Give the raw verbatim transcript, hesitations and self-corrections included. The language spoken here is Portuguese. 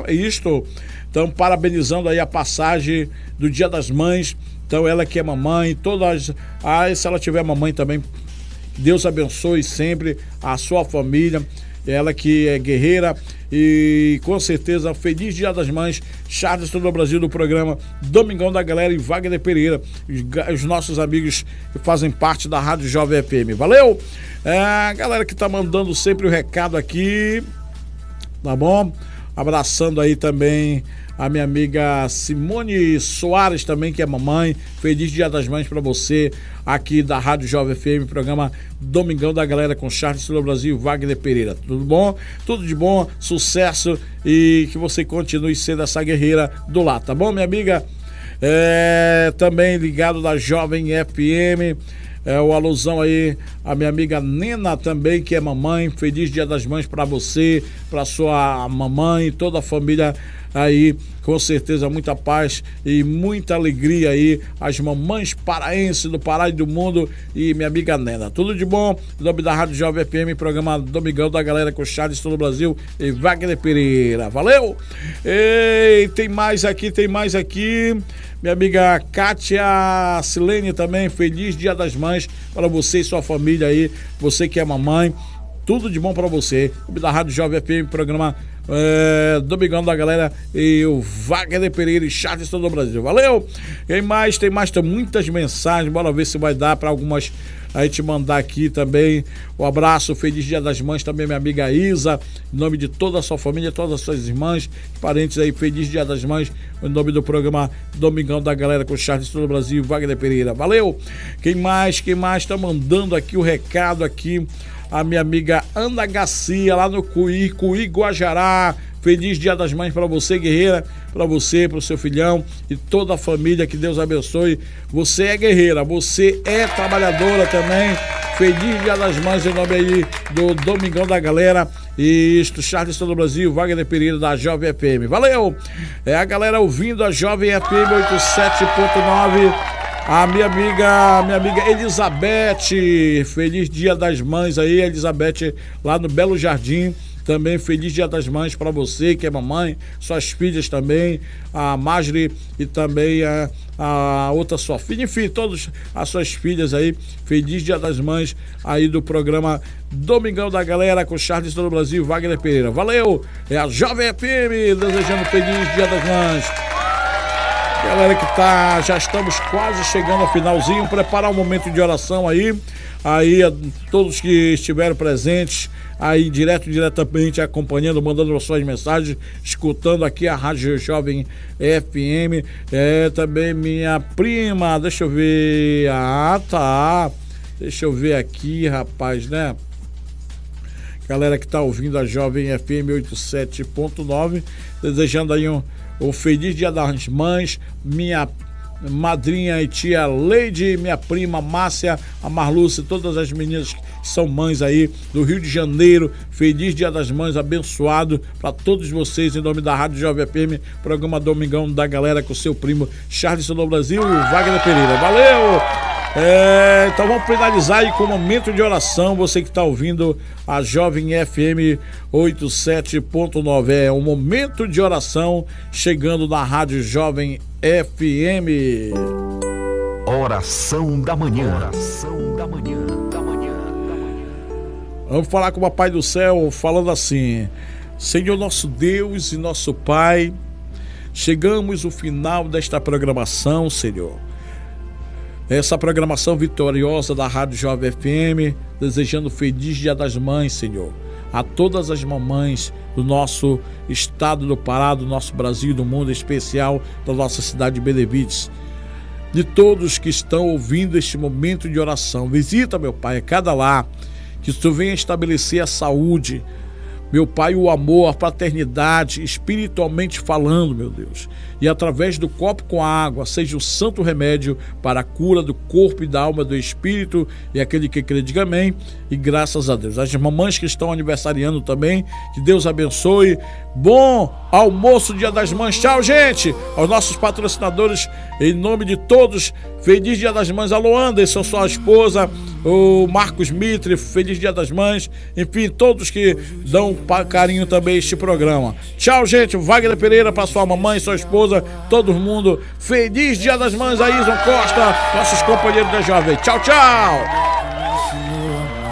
tá? É isto. Então, parabenizando aí a passagem do Dia das Mães. Então, ela que é mamãe, todas... Ah, se ela tiver mamãe também, Deus abençoe sempre a sua família. Ela que é guerreira e com certeza feliz Dia das Mães. Charles todo o Brasil do programa Domingão da Galera e Wagner Pereira, os nossos amigos que fazem parte da Rádio Jovem F M. Valeu? É, a galera que tá mandando sempre o recado aqui, tá bom? Abraçando aí também a minha amiga Simone Soares também, que é mamãe. Feliz Dia das Mães para você aqui da Rádio Jovem F M, programa Domingão da Galera com Charles do Brasil, Wagner Pereira. Tudo bom? Tudo de bom, sucesso e que você continue sendo essa guerreira do lar, tá bom, minha amiga? É, também ligado da Jovem F M. É, o alusão aí a minha amiga Nena também, que é mamãe. Feliz Dia das Mães para você, para sua mamãe, toda a família aí, com certeza muita paz e muita alegria aí, as mamães paraenses do Pará e do mundo e minha amiga Nena. Tudo de bom, em nome da Rádio Jovem F M, programa Domingão da Galera com Charles todo o Brasil e Wagner Pereira. Valeu! E tem mais aqui, tem mais aqui. Minha amiga Kátia Silene também, feliz Dia das Mães para você e sua família aí, você que é mamãe, tudo de bom para você. Da Rádio Jovem F M, programa é, Domingão da Galera e o Wagner Pereira e Charles todo o Brasil. Valeu! Tem mais, tem mais, tem muitas mensagens, bora ver se vai dar para algumas a gente mandar aqui também. Um abraço, feliz Dia das Mães também, minha amiga Isa, em nome de toda a sua família, todas as suas irmãs, parentes aí, feliz Dia das Mães, em nome do programa Domingão da Galera com Charles todo o Brasil, Wagner Pereira. Valeu! Quem mais, quem mais tá mandando aqui o recado aqui? A minha amiga Ana Garcia, lá no Cuí, Cuí, Guajará. Feliz Dia das Mães para você, guerreira, para você, para o seu filhão e toda a família, que Deus abençoe. Você é guerreira, você é trabalhadora também. Feliz Dia das Mães em nome aí do Domingão da Galera. E isto, Charles todo o Brasil, Wagner Pereira da Jovem F M. Valeu! É a galera ouvindo a Jovem F M oitenta e sete ponto nove. A minha amiga, minha amiga Elizabeth, feliz Dia das Mães aí, Elizabeth, lá no Belo Jardim. Também feliz Dia das Mães para você, que é mamãe, suas filhas também, a Marjorie e também a, a outra sua filha, enfim, todas as suas filhas aí. Feliz Dia das Mães aí do programa Domingão da Galera com Charles todo o Brasil, Wagner Pereira. Valeu! É a Jovem F M desejando feliz Dia das Mães. Galera que tá, já estamos quase chegando ao finalzinho, preparar um momento de oração aí, aí a todos que estiveram presentes, aí direto, diretamente acompanhando, mandando suas mensagens, escutando aqui a Rádio Jovem F M, é também minha prima, deixa eu ver, ah tá, deixa eu ver aqui, rapaz, né? Galera que tá ouvindo a Jovem F M oitenta e sete ponto nove, desejando aí um Um feliz Dia das Mães, minha madrinha e tia Leide, minha prima Márcia, a Marlúcia, todas as meninas que são mães aí do Rio de Janeiro. Feliz Dia das Mães, abençoado para todos vocês, em nome da Rádio Jovem F M, programa Domingão da Galera com seu primo Charles do Brasil e Wagner Pereira. Valeu! É, então vamos finalizar aí com um momento de oração. Você que está ouvindo a Jovem F M oitenta e sete ponto nove, é um momento de oração chegando na Rádio Jovem F M. Oração da manhã. Oração da manhã. Da manhã. Da manhã. Vamos falar com o Papai do Céu, falando assim: Senhor nosso Deus e nosso Pai, chegamos ao final desta programação, Senhor. Essa programação vitoriosa da Rádio Jovem F M, desejando feliz Dia das Mães, Senhor, a todas as mamães do nosso estado do Pará, do nosso Brasil, do mundo, em especial da nossa cidade de Benevides, de todos que estão ouvindo este momento de oração. Visita, meu Pai, a cada lar, que Tu venha estabelecer a saúde, meu Pai, o amor, a fraternidade, espiritualmente falando, meu Deus. E através do copo com água, seja o santo remédio para a cura do corpo e da alma, do espírito, e aquele que crê, diga amém. E graças a Deus. As mamães que estão aniversariando também, que Deus abençoe. Bom almoço, Dia das Mães. Tchau, gente. Aos nossos patrocinadores, em nome de todos, feliz Dia das Mães. Alô, Anderson, sua esposa, o Marcos Mitre, feliz Dia das Mães, enfim, todos que dão carinho também a este programa. Tchau, gente, Wagner Pereira para sua mamãe, sua esposa, todo mundo, feliz Dia das Mães, a Ison Costa, nossos companheiros da Jovem. Tchau, tchau!